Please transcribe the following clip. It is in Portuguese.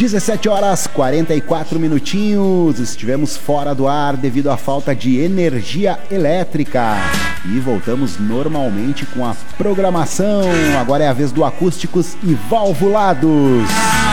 17 horas 44 minutinhos. Estivemos fora do ar devido à falta de energia elétrica. E voltamos normalmente com a programação. Agora é a vez do Acústicos e Valvulados.